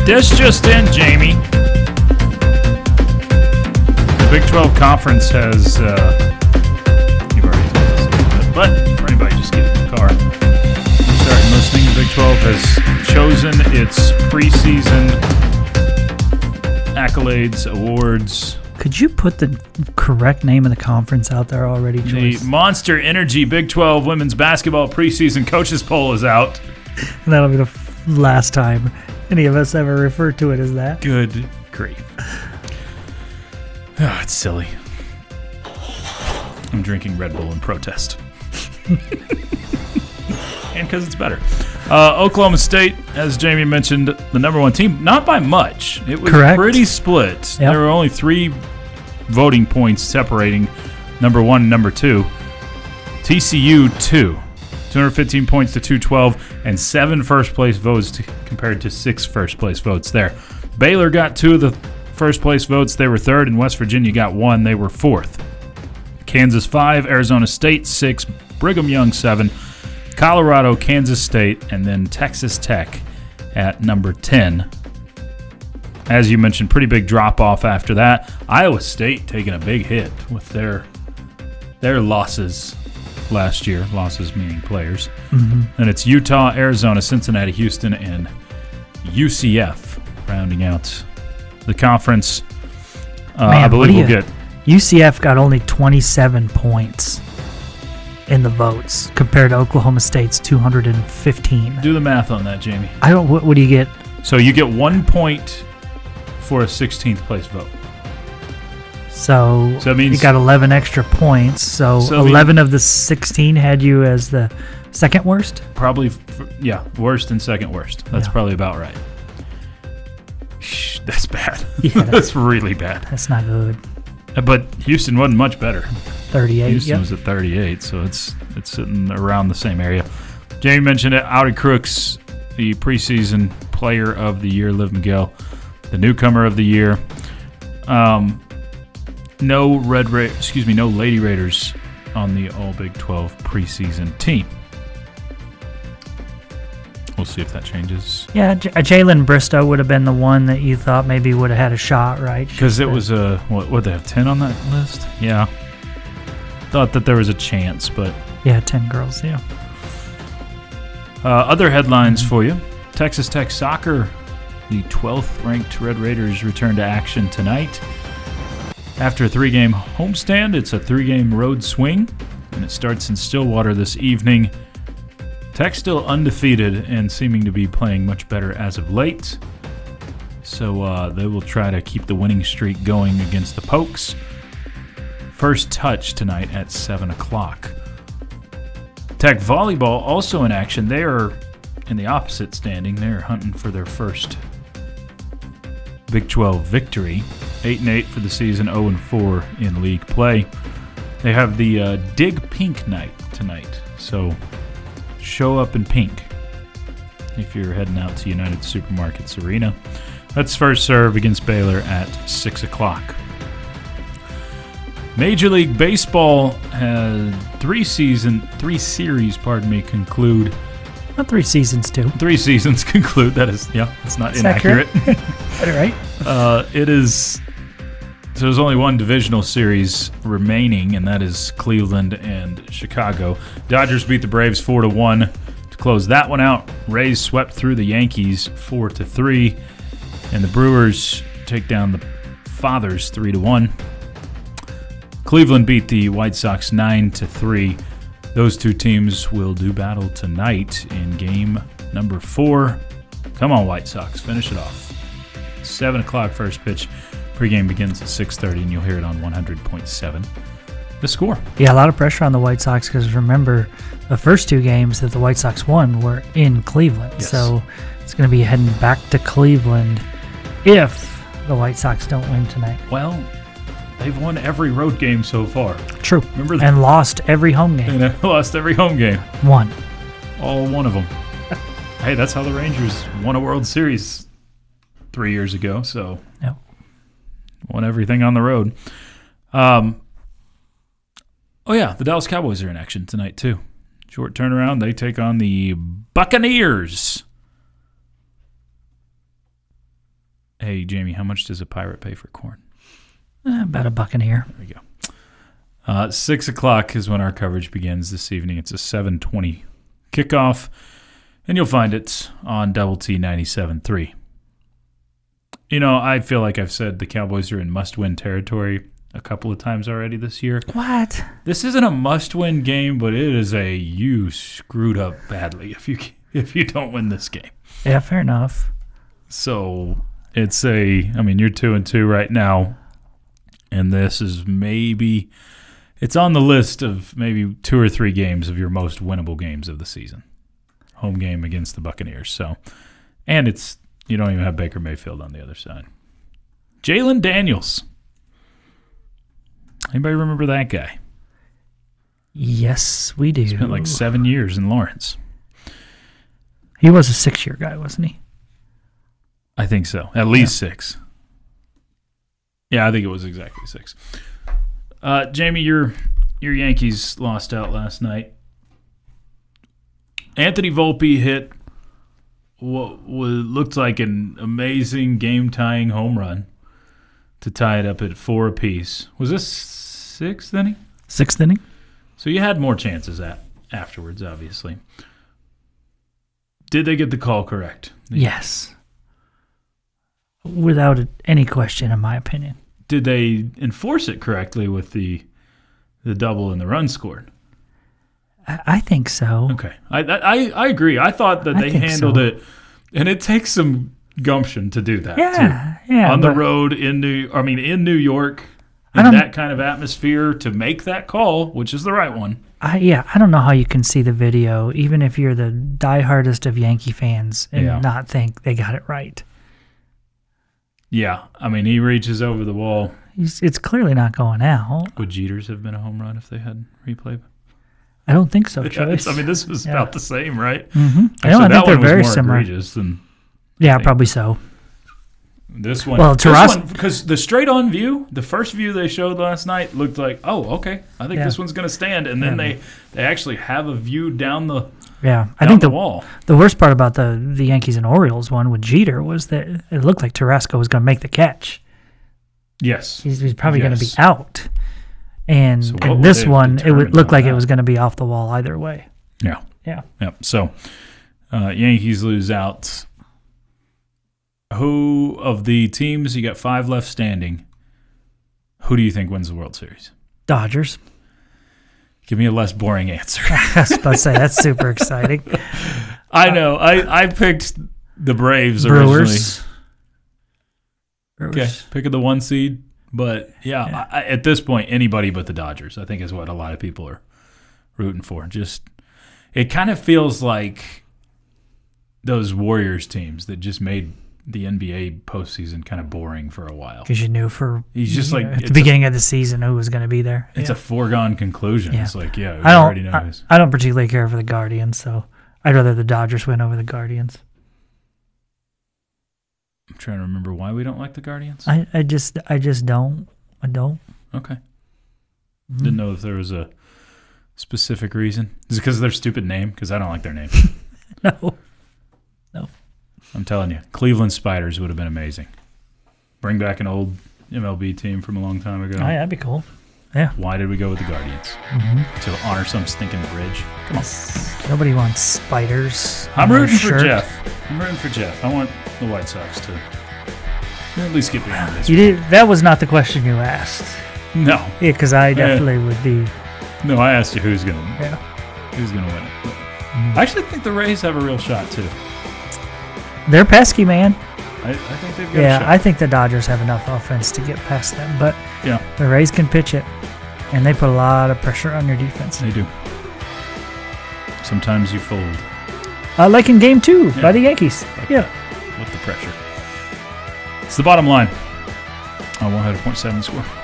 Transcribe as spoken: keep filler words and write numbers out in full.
This just in, Jamie. The Big twelve Conference has, uh, you've already told us about it, but for anybody just getting in the car, starting listening, the Big twelve has chosen its preseason accolades, awards. Could you put the correct name of the conference out there already, Joyce? The Monster Energy Big twelve Women's Basketball Preseason Coaches Poll is out. And that'll be the f- last time any of us ever refer to it as that. Good grief. Oh, it's silly. I'm drinking Red Bull in protest. And because it's better. Uh, Oklahoma State, as Jamie mentioned, the number one team, not by much. It was Correct. pretty split. Yep. There were only three voting points separating number one and number two. T C U, two. two hundred fifteen points to two twelve, and seven first-place votes to, compared to six first-place votes there. Baylor got two of the first-place votes. They were third, and West Virginia got one. They were fourth. Kansas, five. Arizona State, six. Brigham Young, seven. Colorado, Kansas State, and then Texas Tech at number ten. As you mentioned, pretty big drop-off after that. Iowa State taking a big hit with their their losses last year. Losses meaning players. Mm-hmm. And it's Utah, Arizona, Cincinnati, Houston, and U C F rounding out the conference. Uh, Man, I believe we'll you, get... U C F got only twenty-seven points in the votes compared to Oklahoma State's two hundred fifteen. Do the math on that, Jamie. I don't. What, what do you get? So you get one point for a sixteenth place vote. So, So that means- you got eleven extra points. So, So I mean- eleven of the sixteen had you as the second worst? Probably, f- yeah, worst and second worst. That's Yeah. probably about right. Shh, that's bad. Yeah. That's really bad. That's not good. But Houston wasn't much better. thirty-eight. Houston Yep. was at thirty-eight, so it's it's sitting around the same area. Jamie mentioned it. Audi Crooks, the preseason player of the year, Liv Miguel, the newcomer of the year. Um, no Red Ra- excuse me, no Lady Raiders on the All Big twelve preseason team. We'll see if that changes. Yeah, J- uh, Jalen Bristow would have been the one that you thought maybe would have had a shot, right? Because it Just, uh, was a, what, would they have ten on that list? Yeah. Thought that there was a chance, but Yeah, ten girls, yeah. uh, other headlines for you. Texas Tech soccer, the twelfth ranked Red Raiders return to action tonight. After a three-game homestand, it's a three-game road swing, and it starts in Stillwater this evening. Tech still undefeated and seeming to be playing much better as of late. So uh, they will try to keep the winning streak going against the Pokes. First touch tonight at seven o'clock. Tech volleyball also in action. They are in the opposite standing. They're hunting for their first Big twelve victory. eight and eight for the season, oh and four in league play. They have the uh, Dig Pink night tonight. So show up in pink if you're heading out to United Supermarkets Arena. That's first serve against Baylor at six o'clock. Major League Baseball had three season, three series, pardon me, conclude. Not three seasons, too. Three seasons conclude. That is, yeah, it's not It's inaccurate. Got it right? uh, it is. So there's only one divisional series remaining, and that is Cleveland and Chicago. Dodgers beat the Braves four to one to close that one out. Rays swept through the Yankees four to three, and the Brewers take down the Fathers three to one. Cleveland beat the White Sox nine to three. Those two teams will do battle tonight in game number four. Come on, White Sox, finish it off. seven o'clock first pitch. Pregame begins at six thirty, and you'll hear it on one hundred point seven. The Score. Yeah, a lot of pressure on the White Sox because remember, the first two games that the White Sox won were in Cleveland. Yes. So it's going to be heading back to Cleveland if the White Sox don't win tonight. Well, they've won every road game so far. True. Remember that? And lost every home game. They lost every home game. One. All one of them. Hey, that's how the Rangers won a World Series three years ago, so No. won everything on the road. Um, oh, yeah, the Dallas Cowboys are in action tonight, too. Short turnaround. They take on the Buccaneers. Hey, Jamie, how much does a pirate pay for corn? Eh, about a buck an ear. There we go. Uh, six o'clock is when our coverage begins this evening. It's a seven twenty kickoff, and you'll find it on Double T ninety-seven point three. You know, I feel like I've said the Cowboys are in must-win territory a couple of times already this year. What? This isn't a must-win game, but it is a you screwed up badly if you if you don't win this game. Yeah, fair enough. So it's a, I mean, you're two and two right now, and this is maybe, it's on the list of maybe two or three games of your most winnable games of the season. Home game against the Buccaneers. So, and it's, you don't even have Baker Mayfield on the other side. Jalen Daniels. Anybody remember that guy? Yes, we do. Spent like seven years in Lawrence. He was a six-year guy, wasn't he? I think so. At least yeah. six. Yeah, I think it was exactly six. Uh, Jamie, your your Yankees lost out last night. Anthony Volpe hit what looked like an amazing game-tying home run to tie it up at four apiece. Was this sixth inning? Sixth inning. So you had more chances at afterwards, obviously. Did they get the call correct? Yes. Without any question, in my opinion. Did they enforce it correctly with the the double and the run scored? I, I think so. Okay. I, I I agree. I thought that I they think handled so. it, and it takes some gumption to do that. Yeah, too. yeah. On the but- road in New, I mean in New York, I in don't- that kind of atmosphere, to make that call, which is the right one. I, yeah, I don't know how you can see the video, even if you're the diehardest of Yankee fans, and Yeah. not think they got it right. Yeah, I mean he reaches over the wall. He's, it's clearly not going out. Would Jeters have been a home run if they had replayed? I don't think so, Yeah, Choice. I mean this was Yeah. about the same, right? Mm-hmm. I, Actually, don't, I that think they're one was very more similar. egregious than Yeah, think. probably so. this one. Well, this Taras- one, because the straight-on view, the first view they showed last night looked like, oh, okay, I think Yeah. this one's going to stand, and then Yeah. they they actually have a view down the Yeah, I down think the the wall. the worst part about the the Yankees and Orioles one with Jeter was that it looked like Tarasco was going to make the catch. Yes, He's, he's probably going to Yes. be out. And So what in would this they one, it would determine look on like it that? was going to be off the wall either way. yeah, Yeah. yeah. So uh, Yankees lose out. Who of the teams, you got five left standing, who do you think wins the World Series? Dodgers. Give me a less boring answer. I was about to say, that's super exciting. I know. I, I picked the Braves originally. Brewers. Brewers. Okay, picking the one seed. But, yeah, Yeah. I, at this point, anybody but the Dodgers, I think, is what a lot of people are rooting for. Just, it kind of feels like those Warriors teams that just made the N B A postseason kind of boring for a while. Because you knew for He's just you like know, at it's the beginning of the season who was going to be there. It's Yeah. a foregone conclusion. Yeah. It's like, yeah, we I already don't. know I, this. I don't particularly care for the Guardians, so I'd rather the Dodgers win over the Guardians. I'm trying to remember why we don't like the Guardians. I, I just I just don't. I don't. Okay. Mm. Didn't know if there was a specific reason. Is it because of their stupid name? Because I don't like their name. No. I'm telling you, Cleveland Spiders would have been amazing. Bring back an old M L B team from a long time ago. Oh, yeah, that'd be cool. Yeah. Why did we go with the Guardians? Mm-hmm. To honor some stinking bridge? Come on. Nobody wants spiders. I'm on their rooting for shirt. Jeff. I'm rooting for Jeff. I want the White Sox to at least get beyond this. You did. That was not the question you asked. No. Yeah, because I definitely would be. No, I asked you who's gonna Yeah. who's gonna win it. But Mm-hmm. I actually think the Rays have a real shot too. They're pesky, man. I, I think they've got a Yeah, shot. I think the Dodgers have enough offense to get past them, but yeah, the Rays can pitch it, and they put a lot of pressure on your defense. they do. Sometimes you fold Uh, like in Game Two Yeah. by the Yankees. like Yeah. that with the pressure. It's the bottom line on one hundred point seven score.